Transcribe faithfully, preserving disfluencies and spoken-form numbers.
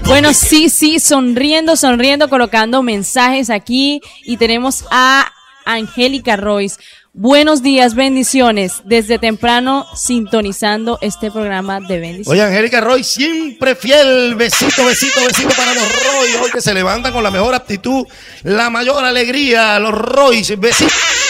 Bueno, sí, sí, sonriendo, sonriendo, colocando mensajes aquí y tenemos a Angélica Royce. Buenos días, bendiciones. Desde temprano sintonizando este programa de bendiciones. Oye, Angélica Roy, siempre fiel. Besito, besito, besito para los Roy. Hoy que se levantan con la mejor actitud, la mayor alegría. Los Roy, besito.